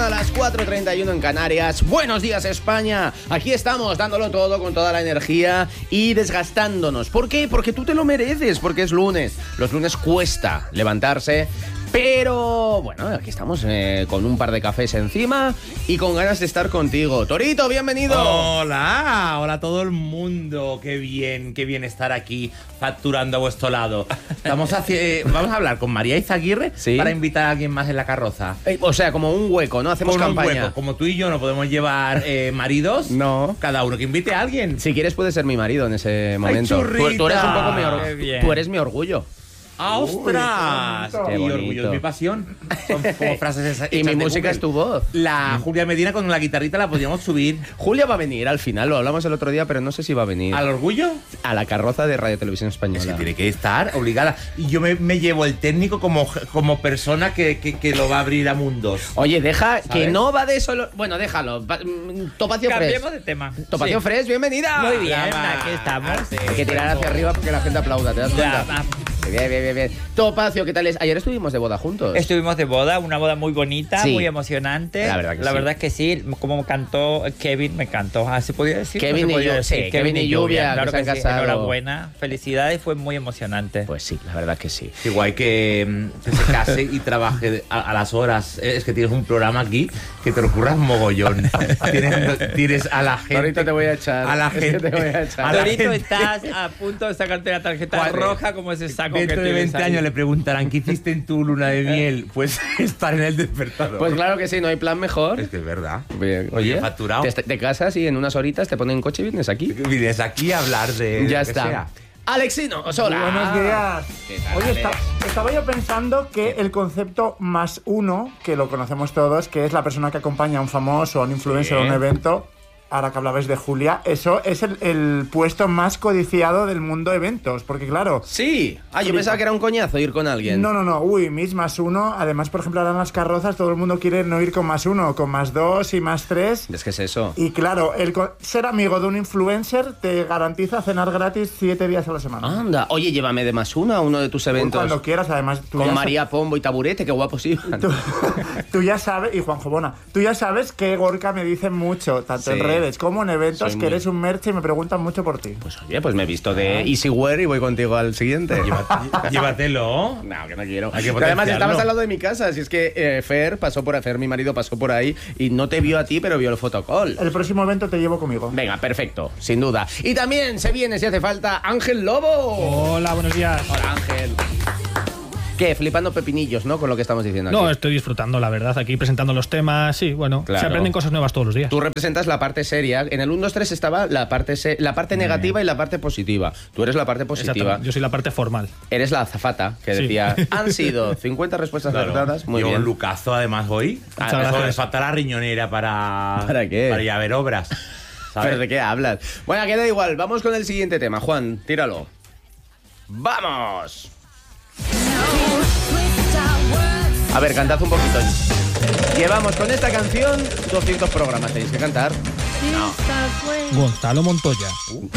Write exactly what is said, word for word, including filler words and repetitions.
a las cuatro treinta y uno en Canarias. Buenos días, España. Aquí estamos dándolo todo con toda la energía y desgastándonos. ¿Por qué? Porque tú te lo mereces, porque es lunes. Los lunes cuesta levantarse. Pero, bueno, aquí estamos eh, con un par de cafés encima y con ganas de estar contigo. Torito, bienvenido. Hola, hola a todo el mundo. Qué bien, qué bien estar aquí facturando a vuestro lado. Vamos a, eh, vamos a hablar con María Izaguirre, ¿sí?, para invitar a alguien más en la carroza. Eh, o sea, como un hueco, ¿no? Hacemos Con campaña. Un hueco. Como tú y yo no podemos llevar eh, maridos, no. Cada uno que invite a alguien. Si quieres puedes ser mi marido en ese momento. Ay, tú, tú eres un poco mi or- tú eres mi orgullo. ¡Ah, ostras! Qué Y bonito. orgullo de mi pasión. Son como frases esas. Y mi hechas de música Google. es tu voz. La Julia Medina con la guitarrita la podríamos subir. Julia va a venir al final, lo hablamos el otro día, pero no sé si va a venir. ¿Al orgullo? A la carroza de Radio Televisión Española. Es que tiene que estar obligada. Y yo me, me llevo el técnico como, como persona que, que, que lo va a abrir a mundos. Oye, deja, ¿sabes? que no va de solo... Bueno, déjalo. Va- mm, Topacio Fresh. Cambiemos de tema. Topacio Sí. Fresh, bienvenida. Muy bien, Brava. aquí estamos. Hay que tirar hacia arriba porque la gente aplauda, ¿te das Ya, cuenta? va. Bien, bien, bien, bien. Topacio, ¿qué tal es? Ayer estuvimos de boda juntos. Estuvimos de boda, una boda muy bonita, Sí. muy emocionante. La verdad que La sí. verdad es que sí, como cantó Kevin, me encantó. Ah, ¿se podía decir? Kevin ¿No se y podía Lluvia, decir? sí, Kevin y Lluvia, claro que se que han sí. casado. Enhorabuena, felicidades, fue muy emocionante. Pues sí, la verdad que sí. Qué guay que, mm, que se case y trabaje a, a las horas. Es que tienes un programa aquí que te lo curras mogollón. tienes, tienes a la gente. Ahorita te voy a echar. A la Es que gente. te voy a echar. a la Torito, gente. estás a punto de sacarte la tarjeta Cuatro. roja como ese saco que Dentro de tienes veinte ahí. años le preguntarán ¿qué hiciste en tu luna de miel? Pues estar en el despertador. Pues claro que sí, no hay plan mejor. Es que es verdad. Bien. Oye, Oye, facturado. te, te casas y en unas horitas te ponen coche y vienes aquí. Vienes aquí a hablar de. Ya lo que está. sea. Alexino, hola. Buenos días. ¿Qué tal, Oye, Alex? está- estaba yo pensando que el concepto más uno, que lo conocemos todos, que es la persona que acompaña a un famoso, a un influencer Sí. a un evento, ahora que hablabais de Julia, eso es el, el puesto más codiciado del mundo de eventos, porque claro... Sí. Ah, yo pensaba que era un coñazo ir con alguien. No, no, no, uy, mis más uno. Además, por ejemplo, ahora en las carrozas todo el mundo quiere no ir con más uno, con más dos y más tres. Es que es eso. Y claro, el co- ser amigo de un influencer te garantiza cenar gratis siete días a la semana. Anda. Oye, llévame de más uno a uno de tus eventos. Cuando quieras, además. Tú Con ya María Pombo y Taburete, qué guapos iban. Tú, tú ya sabes, y Juanjo Bona, tú ya sabes que Gorka me dice mucho, tanto Sí. en redes como en eventos, Soy que muy- eres un merche y me preguntan mucho por ti. Pues oye, pues me he visto de Easywear y voy contigo al siguiente. Llévate- Llévatelo. No, que no quiero. Hay que Pero además potenciarlo. estabas al lado de mi casa, si es que eh, Fer pasó por Fer, mi marido pasó por ahí y no te vio a ti, pero vio el fotocall. El próximo evento te llevo conmigo. Venga, perfecto, sin duda. Y también se viene, si hace falta, Ángel Lobo. Hola, buenos días. Hola, Ángel. ¿Qué? Flipando pepinillos, ¿no? Con lo que estamos diciendo aquí. No, estoy disfrutando, la verdad, aquí presentando los temas. Sí, bueno, Claro. se aprenden cosas nuevas todos los días. Tú representas la parte seria. En el uno, dos, tres estaba la parte, se- la parte negativa y la parte positiva. Tú eres la parte positiva. Exactamente, yo soy la parte formal. Eres la azafata que Sí. decía, han sido cincuenta respuestas Claro. acertadas. Muy Llevo bien. un lucazo además hoy. Muchas Ah, gracias. Me falta la riñonera para. ¿Para qué? Para ir a ver obras. ¿sabes? ¿Pero de qué hablas? Bueno, queda igual. Vamos con el siguiente tema. Juan, tíralo. ¡Vamos! A ver, cantad un poquito. Llevamos con esta canción doscientos programas. ¿Tenéis que cantar? Gonzalo Montoya.